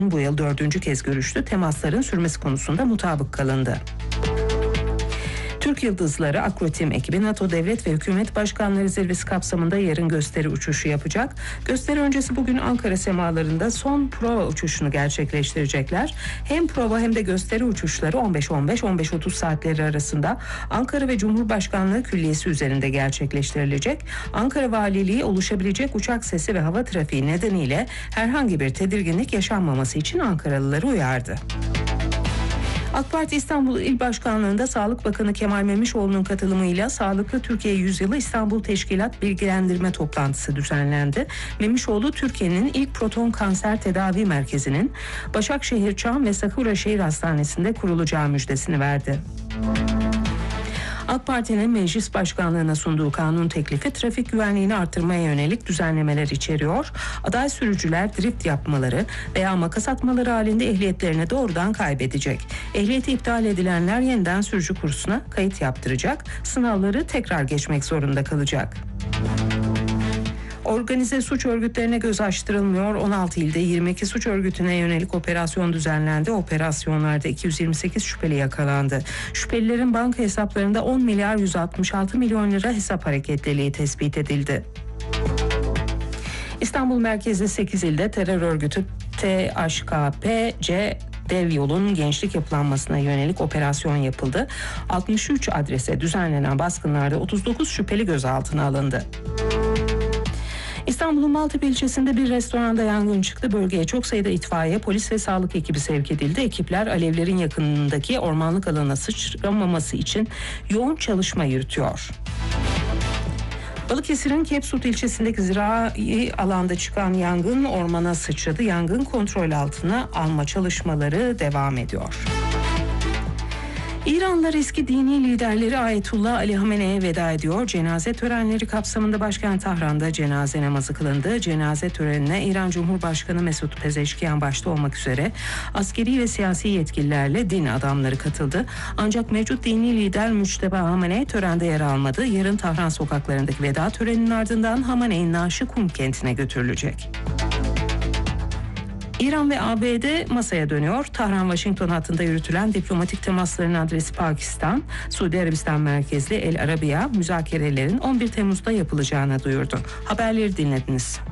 bu yıl 4. kez görüştü. Temasların sürmesi konusunda mutabık kalındı. Türk Yıldızları Akrotim ekibi NATO devlet ve hükümet başkanları zirvesi kapsamında yarın gösteri uçuşu yapacak. Gösteri öncesi bugün Ankara semalarında son prova uçuşunu gerçekleştirecekler. Hem prova hem de gösteri uçuşları 15.30 saatleri arasında Ankara ve Cumhurbaşkanlığı Külliyesi üzerinde gerçekleştirilecek. Ankara Valiliği oluşabilecek uçak sesi ve hava trafiği nedeniyle herhangi bir tedirginlik yaşanmaması için Ankaralıları uyardı. AK Parti İstanbul İl Başkanlığı'nda Sağlık Bakanı Kemal Memişoğlu'nun katılımıyla Sağlıklı Türkiye Yüzyılı İstanbul Teşkilat Bilgilendirme Toplantısı düzenlendi. Memişoğlu, Türkiye'nin ilk proton kanser tedavi merkezinin Başakşehir Çam ve Sakura Şehir Hastanesi'nde kurulacağı müjdesini verdi. AK Parti'nin meclis başkanlığına sunduğu kanun teklifi trafik güvenliğini artırmaya yönelik düzenlemeler içeriyor. Aday sürücüler drift yapmaları veya makas atmaları halinde ehliyetlerini doğrudan kaybedecek. Ehliyeti iptal edilenler yeniden sürücü kursuna kayıt yaptıracak. Sınavları tekrar geçmek zorunda kalacak. Organize suç örgütlerine göz açtırılmıyor. 16 ilde 22 suç örgütüne yönelik operasyon düzenlendi. Operasyonlarda 228 şüpheli yakalandı. Şüphelilerin banka hesaplarında 10 milyar 166 milyon lira hesap hareketliliği tespit edildi. İstanbul merkezli 8 ilde terör örgütü THKPC Dev Yol'un gençlik yapılanmasına yönelik operasyon yapıldı. 63 adrese düzenlenen baskınlarda 39 şüpheli gözaltına alındı. İstanbul'un Maltepe ilçesinde bir restoranda yangın çıktı. Bölgeye çok sayıda itfaiye, polis ve sağlık ekibi sevk edildi. Ekipler alevlerin yakınındaki ormanlık alana sıçramaması için yoğun çalışma yürütüyor. Balıkesir'in Kepsut ilçesindeki zirai alanda çıkan yangın ormana sıçradı. Yangın kontrol altına alma çalışmaları devam ediyor. İranlılar eski dini liderleri Ayetullah Ali Hamene'ye veda ediyor. Cenaze törenleri kapsamında başkent Tahran'da cenaze namazı kılındı. Cenaze törenine İran Cumhurbaşkanı Mesut Pezeşkiyan başta olmak üzere askeri ve siyasi yetkililerle din adamları katıldı. Ancak mevcut dini lider Müçteba Hamene törende yer almadı. Yarın Tahran sokaklarındaki veda töreninin ardından Hamene'nin naaşı Kum kentine götürülecek. İran ve ABD masaya dönüyor. Tahran-Washington hattında yürütülen diplomatik temasların adresi Pakistan, Suudi Arabistan merkezli El Arabiya müzakerelerin 11 Temmuz'da yapılacağını duyurdu. Haberleri dinlediniz.